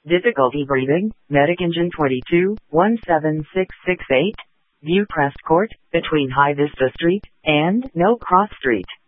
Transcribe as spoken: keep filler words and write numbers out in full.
Difficulty breathing, Medic Engine twenty-two, one seven six six eight. View Crest Court, between High Vista Street and No Cross Street.